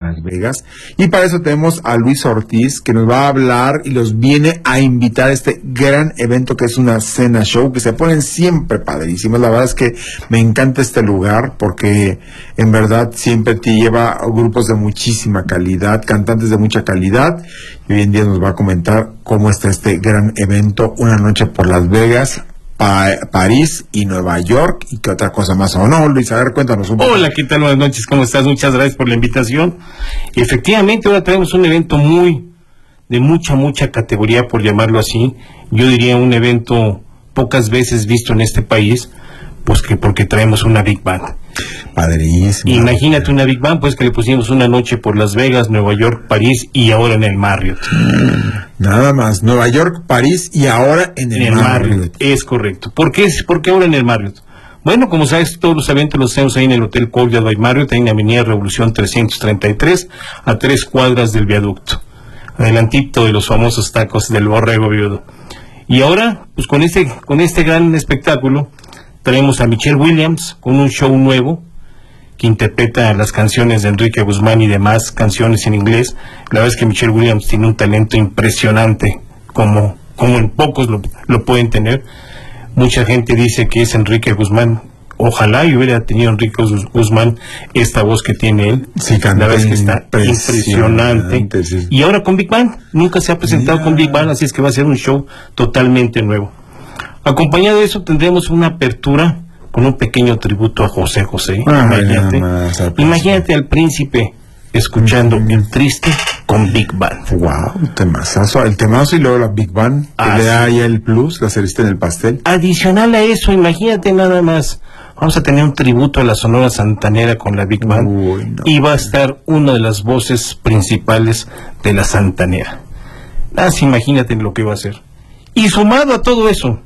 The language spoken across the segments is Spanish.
Las Vegas. Y para eso tenemos a Luis Ortiz, que nos va a hablar y los viene a invitar a este gran evento que es una cena show, que se ponen siempre padrísimos. La verdad es que me encanta este lugar porque en verdad siempre te lleva a grupos de muchísima calidad, cantantes de mucha calidad. Y hoy en día nos va a comentar cómo está este gran evento, Una Noche por Las Vegas, París y Nueva York, y qué otra cosa más, ¿o no, Luis? A ver, cuéntanos un poco. Hola, ¿qué tal? Buenas noches, ¿cómo estás? Muchas gracias por la invitación. Efectivamente, ahora tenemos un evento de mucha categoría, por llamarlo así. Yo diría un evento pocas veces visto en este país, pues que porque traemos una Big Band. Padrísimo. Imagínate una Big Band, pues que le pusimos Una Noche por Las Vegas, Nueva York, París y ahora en el Marriott. Nada más, Nueva York, París y ahora en el Marriott. Es correcto. ¿Por qué ahora en el Marriott? Bueno, como sabes, todos los eventos los hacemos ahí en el Hotel Courtyard by Marriott, ahí en la Avenida Revolución 333, a 3 cuadras del viaducto, adelantito de los famosos tacos del Borrego Viudo. Y ahora, pues con este gran espectáculo, traemos a Michelle Williams con un show nuevo que interpreta las canciones de Enrique Guzmán y demás canciones en inglés. La verdad es que Michelle Williams tiene un talento impresionante, como en pocos lo pueden tener. Mucha gente dice que es Enrique Guzmán. Ojalá y hubiera tenido Enrique Guzmán esta voz que tiene él. Sí, la verdad es que está impresionante. Sí. Y ahora con Big Band. Nunca se ha presentado con Big Band, así es que va a ser un show totalmente nuevo. Acompañado de eso tendremos una apertura con un pequeño tributo a José José. Imagínate al príncipe escuchando El Triste con Big Band. Wow, temazo, el temazo y luego la Big Band, que le da ahí el plus, la cerista en el pastel. Adicional a eso, imagínate nada más, vamos a tener un tributo a la Sonora Santanera con la Big Band. Y va a estar una de las voces principales de la Santanera. Imagínate lo que va a ser. Y sumado a todo eso,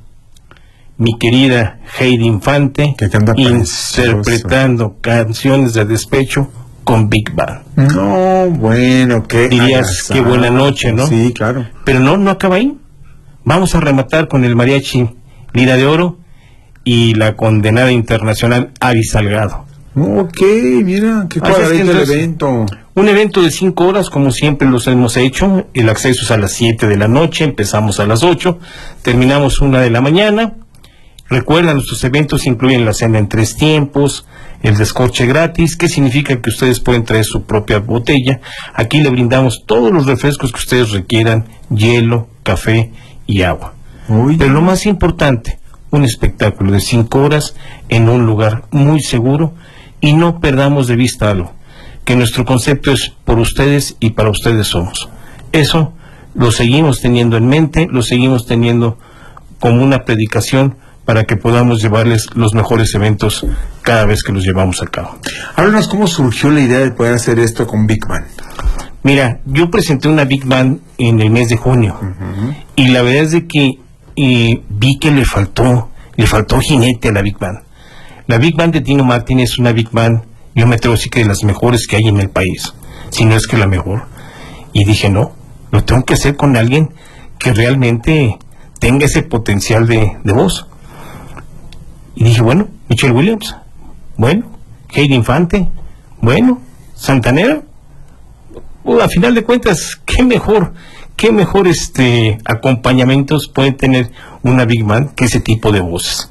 mi querida Heidi Infante, que canta interpretando canciones de despecho con Big Band. No, bueno, qué dirías, qué buena noche, ¿no? Sí, claro. Pero no acaba ahí. Vamos a rematar con el mariachi Lira de Oro y la condenada internacional Avi Salgado. Ok, mira, qué cuadradito el evento. Un evento de 5 horas, como siempre los hemos hecho. El acceso es a las 7 de la noche, empezamos a las 8, terminamos 1 de la mañana. Recuerda, nuestros eventos incluyen la cena en 3 tiempos, el descorche gratis, que significa que ustedes pueden traer su propia botella. Aquí le brindamos todos los refrescos que ustedes requieran, hielo, café y agua. Pero lo más importante, un espectáculo de 5 horas en un lugar muy seguro, y no perdamos de vista algo, que nuestro concepto es por ustedes y para ustedes somos. Eso lo seguimos teniendo en mente, lo seguimos teniendo como una predicación para que podamos llevarles los mejores eventos cada vez que los llevamos a cabo. Háblanos cómo surgió la idea de poder hacer esto con Big Band. Mira, yo presenté una Big Band en el mes de junio, y la verdad es de que vi que le faltó jinete a la Big Band. La Big Band de Tino Martínez es una Big Band, yo me atrevo a decir que de las mejores que hay en el país, si no es que la mejor. Y dije, no, lo tengo que hacer con alguien que realmente tenga ese potencial de voz. Y dije, bueno, Michelle Williams, bueno, Heidi Infante, bueno, Santanera. A final de cuentas, qué mejor acompañamientos puede tener una Big Band que ese tipo de voces.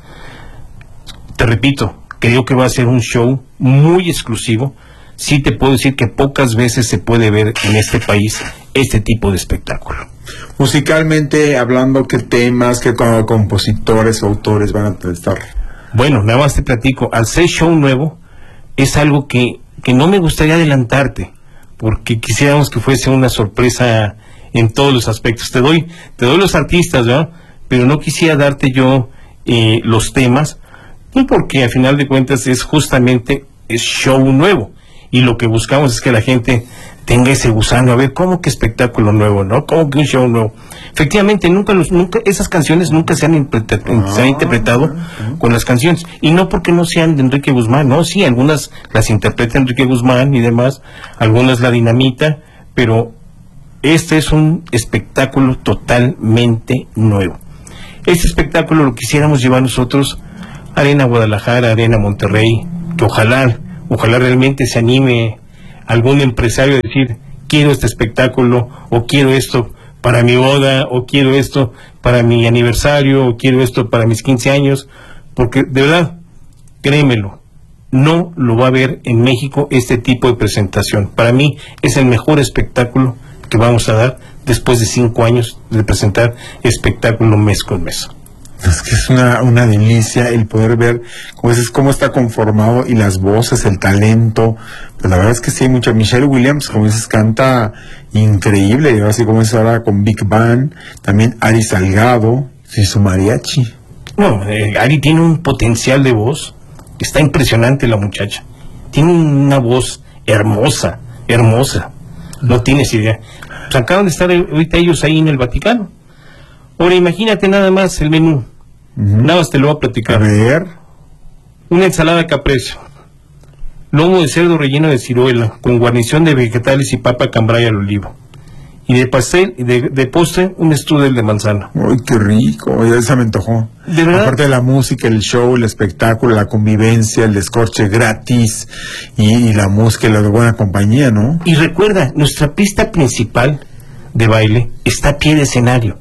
Te repito, creo que va a ser un show muy exclusivo. Sí te puedo decir que pocas veces se puede ver en este país este tipo de espectáculo. Musicalmente hablando, ¿qué temas, qué compositores o autores van a estar? Bueno, nada más te platico, al ser show nuevo, es algo que no me gustaría adelantarte, porque quisiéramos que fuese una sorpresa en todos los aspectos. Te doy los artistas, ¿verdad? Pero no quisiera darte yo los temas, y porque a final de cuentas es show nuevo, y lo que buscamos es que la gente tenga ese gusano, a ver, ¿cómo que espectáculo nuevo, no? ¿Cómo que un show nuevo? Efectivamente, nunca esas canciones nunca se han interpretado con las canciones, y no porque no sean de Enrique Guzmán, no, sí, algunas las interpreta Enrique Guzmán y demás, algunas la Dinamita, pero este es un espectáculo totalmente nuevo. Este espectáculo lo quisiéramos llevar nosotros a Arena Guadalajara, Arena Monterrey, que ojalá realmente se anime algún empresario decir, quiero este espectáculo, o quiero esto para mi boda, o quiero esto para mi aniversario, o quiero esto para mis 15 años, porque de verdad, créemelo, no lo va a ver en México este tipo de presentación. Para mí es el mejor espectáculo que vamos a dar después de 5 años de presentar espectáculo mes con mes. Es que es una delicia el poder ver, como dices, cómo está conformado, y las voces, el talento. Pues la verdad es que sí hay mucha. Michelle Williams, como dices, canta increíble, y así como es ahora con Big Band. También Ari Salgado y su mariachi. No, Ari tiene un potencial de voz, está impresionante la muchacha. Tiene una voz hermosa, hermosa. No tienes idea. Pues acaban de estar ahorita ellos ahí en el Vaticano. Ahora imagínate nada más el menú. Nada más te lo voy a platicar. A ver. Una ensalada caprese, lomo de cerdo relleno de ciruela, con guarnición de vegetales y papa cambray al olivo. Y de pastel, de postre, un strudel de manzana. ¡Uy, qué rico! Ya se me antojó. ¿De verdad? Aparte de la música, el show, el espectáculo, la convivencia, el descorche gratis, y la música y la de buena compañía, ¿no? Y recuerda, nuestra pista principal de baile está a pie de escenario.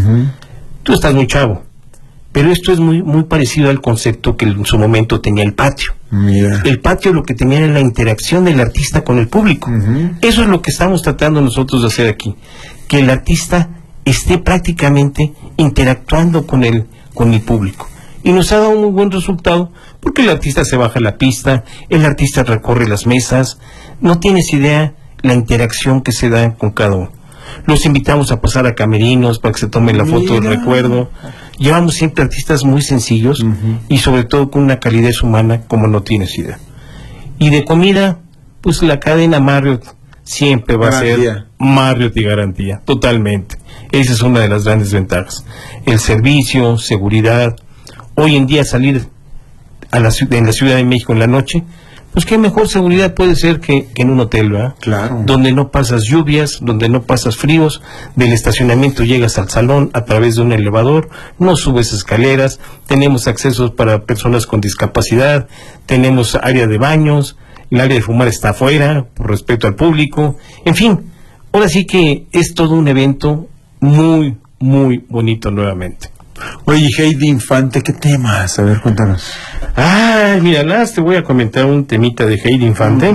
Tú estás muy chavo, pero esto es muy, muy parecido al concepto que en su momento tenía el patio. Mira. El patio lo que tenía era la interacción del artista con el público. Eso es lo que estamos tratando nosotros de hacer aquí, que el artista esté prácticamente interactuando con el público. Y nos ha dado un muy buen resultado, porque el artista se baja a la pista, el artista recorre las mesas, no tienes idea la interacción que se da con cada uno. Los invitamos a pasar a camerinos para que se tomen la foto de recuerdo. Llevamos siempre artistas muy sencillos y sobre todo con una calidez humana como no tienes idea. Y de comida, pues la cadena Marriott siempre va a ser Marriott y garantía, totalmente. Esa es una de las grandes ventajas. El servicio, seguridad. Hoy en día salir en la Ciudad de México en la noche, pues qué mejor seguridad puede ser que en un hotel, ¿verdad? Claro. Donde no pasas lluvias, donde no pasas fríos, del estacionamiento llegas al salón a través de un elevador, no subes escaleras, tenemos accesos para personas con discapacidad, tenemos área de baños, el área de fumar está afuera, por respeto al público, en fin, ahora sí que es todo un evento muy, muy bonito nuevamente. Oye, Heidi Infante, ¿qué temas? A ver, cuéntanos. Ay, mira, te voy a comentar un temita de Heidi Infante.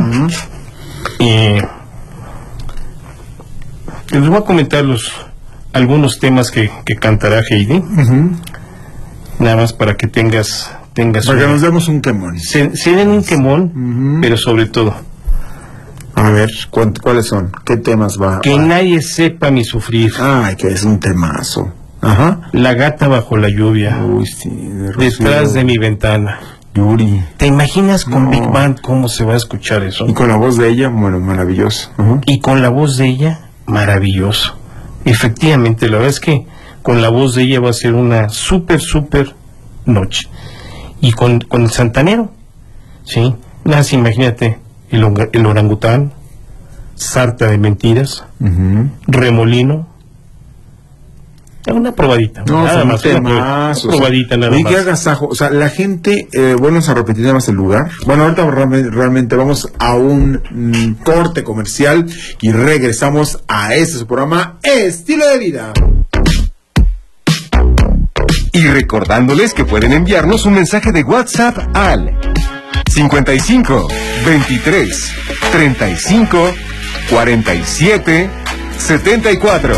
Les voy a comentar algunos temas que cantará Heidi. Nada más para que tengas para que nos demos un quemón. Se den un quemón, pero sobre todo. A ver, ¿cuáles son? ¿Qué temas va? Que nadie sepa mi sufrir. Ay, que es un temazo. La gata bajo la lluvia. Uy, sí, detrás de mi ventana. Yuri. ¿Te imaginas con Big Band cómo se va a escuchar eso? Y con la voz de ella, bueno, maravilloso. Y con la voz de ella, maravilloso. Efectivamente, la verdad es que con la voz de ella va a ser una súper noche. Y con el santanero, ¿sí? Nada, imagínate, el orangután, sarta de mentiras, remolino. Una probadita, no, nada más, una probadita, nada más. Y qué agasajo, o sea, la gente, vamos a repetir nada más el lugar. Bueno, ahorita realmente vamos a un corte comercial y regresamos a su programa Estilo de Vida. Y recordándoles que pueden enviarnos un mensaje de WhatsApp al 55 23 35 47 74.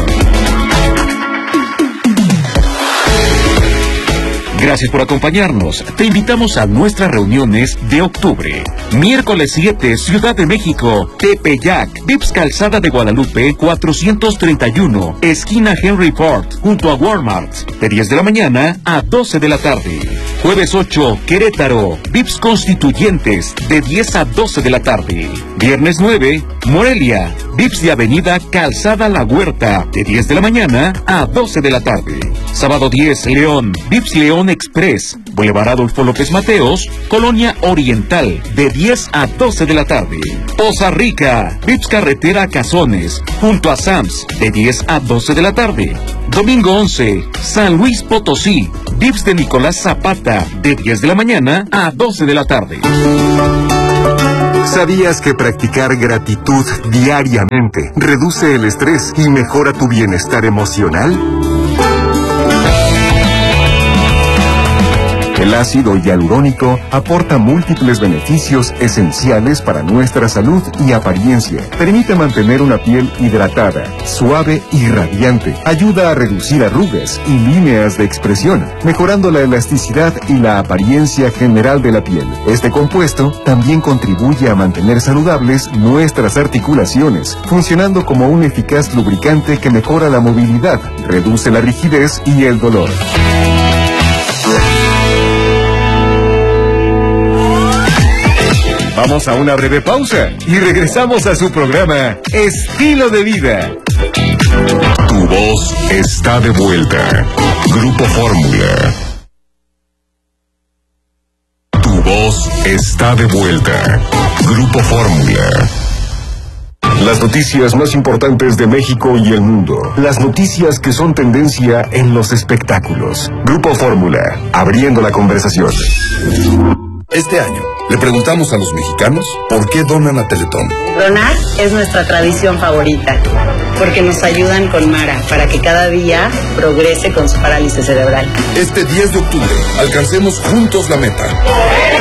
Gracias por acompañarnos. Te invitamos a nuestras reuniones de octubre. Miércoles 7, Ciudad de México, Tepeyac, Vips Calzada de Guadalupe, 431, esquina Henry Ford, junto a Walmart, de 10 de la mañana a 12 de la tarde. Jueves 8, Querétaro, Vips Constituyentes, de 10 a 12 de la tarde. Viernes 9, Morelia, Vips de Avenida Calzada La Huerta, de 10 de la mañana a 12 de la tarde. Sábado 10, León, Vips León Express, Boulevard Adolfo López Mateos, Colonia Oriental, de 10 a 12 de la tarde. Poza Rica, Vips Carretera Cazones, junto a Sams, de 10 a 12 de la tarde. Domingo 11, San Luis Potosí, Vips de Nicolás Zapata, de 10 de la mañana a 12 de la tarde. ¿Sabías que practicar gratitud diariamente reduce el estrés y mejora tu bienestar emocional? El ácido hialurónico aporta múltiples beneficios esenciales para nuestra salud y apariencia. Permite mantener una piel hidratada, suave y radiante. Ayuda a reducir arrugas y líneas de expresión, mejorando la elasticidad y la apariencia general de la piel. Este compuesto también contribuye a mantener saludables nuestras articulaciones, funcionando como un eficaz lubricante que mejora la movilidad, reduce la rigidez y el dolor. Vamos a una breve pausa y regresamos a su programa Estilo de Vida. Tu voz está de vuelta. Grupo Fórmula. Tu voz está de vuelta. Grupo Fórmula. Las noticias más importantes de México y el mundo. Las noticias que son tendencia en los espectáculos. Grupo Fórmula, abriendo la conversación. Este año le preguntamos a los mexicanos por qué donan a Teletón. Donar es nuestra tradición favorita, porque nos ayudan con Mara para que cada día progrese con su parálisis cerebral. Este 10 de octubre, alcancemos juntos la meta.